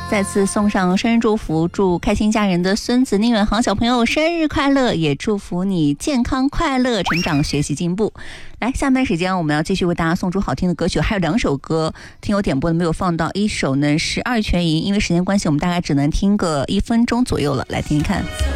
再次送上生日祝福，祝开心家人的孙子宁远航小朋友生日快乐，也祝福你健康快乐成长学习进步。来，下面时间我们要继续为大家送出好听的歌曲，还有2首歌听友点播的没有放到，一首呢是二泉银，因为时间关系我们大概只能听个1分钟左右了，来听听看。